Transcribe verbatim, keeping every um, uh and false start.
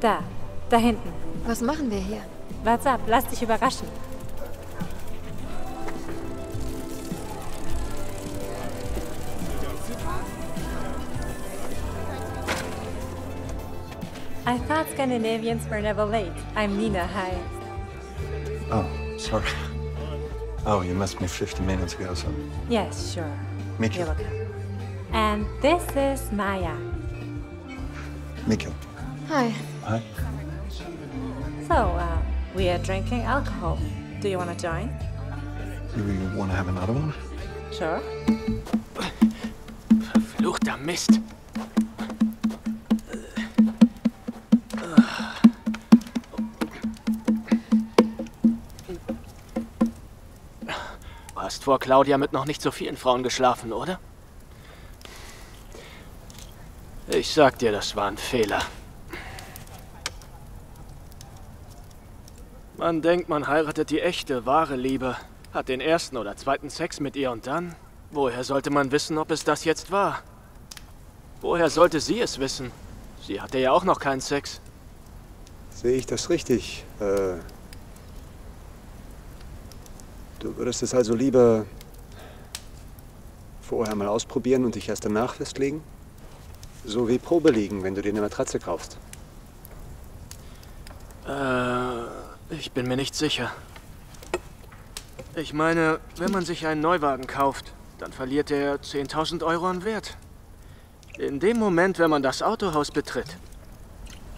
Da, da hinten. Was machen wir hier? What's up? Lass dich überraschen. I thought Scandinavians were never late. I'm Nina, hi. Oh, sorry. Oh, you missed me fifty minutes ago, so... Yes, sure. Mikkel. You're welcome. And this is Maya. Mikkel. Hi. Hi. So, uh, we are drinking alcohol. Do you want to join? Do you want to have another one? Sure. Verfluchter Mist. Du hast vor Claudia mit noch nicht so vielen Frauen geschlafen, oder? Ich sag dir, das war ein Fehler. Man denkt, man heiratet die echte, wahre Liebe, hat den ersten oder zweiten Sex mit ihr und dann? Woher sollte man wissen, ob es das jetzt war? Woher sollte sie es wissen? Sie hatte ja auch noch keinen Sex. Sehe ich das richtig? Äh, du würdest es also lieber vorher mal ausprobieren und dich erst danach festlegen? So wie Probe liegen, wenn du dir eine Matratze kaufst. Äh, ich bin mir nicht sicher. Ich meine, wenn man sich einen Neuwagen kauft, dann verliert er zehntausend Euro an Wert. In dem Moment, wenn man das Autohaus betritt,